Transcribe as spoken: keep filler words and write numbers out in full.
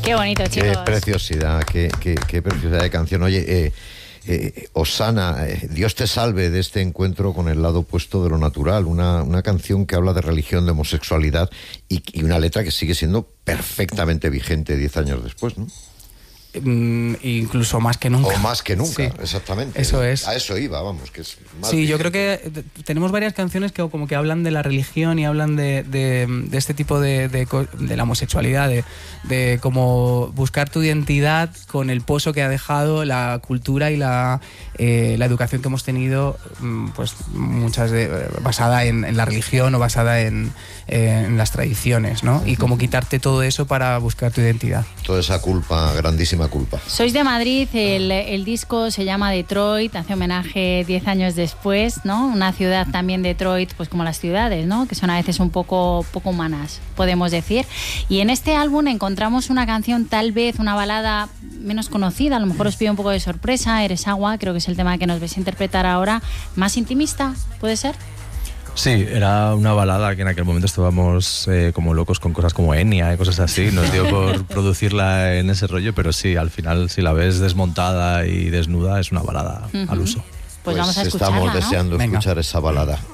Qué bonito, chicos. Qué preciosidad, qué, qué, qué preciosidad de canción. Oye, eh, eh, Osana, eh, Dios te salve de este encuentro con el lado opuesto de lo natural. Una, una canción que habla de religión, de homosexualidad y, y una letra que sigue siendo perfectamente vigente diez años después, ¿no? Mm, incluso más que nunca. O más que nunca, sí, exactamente. Eso es. A eso iba, vamos, que es más Sí, vigente. yo creo que tenemos varias canciones que como que hablan de la religión y hablan de, de, de este tipo de, de, de la homosexualidad, de, de cómo buscar tu identidad con el pozo que ha dejado la cultura y la, eh, la educación que hemos tenido, pues muchas de, basada en, en la religión o basada en, eh, en las tradiciones, ¿no? Y cómo quitarte todo eso para buscar tu identidad. Toda esa culpa, grandísima culpa. Sois de Madrid, el, el disco se llama Detroit, hace homenaje diez años después, ¿no? Una ciudad también, Detroit, pues como las ciudades, ¿no? Que son a veces un poco, poco humanas, podemos decir. Y en este álbum encontramos una canción, tal vez una balada menos conocida, a lo mejor os pido un poco de sorpresa, Eres agua, creo que es el tema que nos vais a interpretar ahora, más intimista, ¿puede ser? Sí, era una balada que en aquel momento estábamos eh, como locos con cosas como Enya y cosas así. Nos dio por producirla en ese rollo, pero sí, al final, si la ves desmontada y desnuda, es una balada uh-huh. al uso. Pues, pues vamos a escucharla, estamos deseando ¿no? escuchar Venga. esa balada.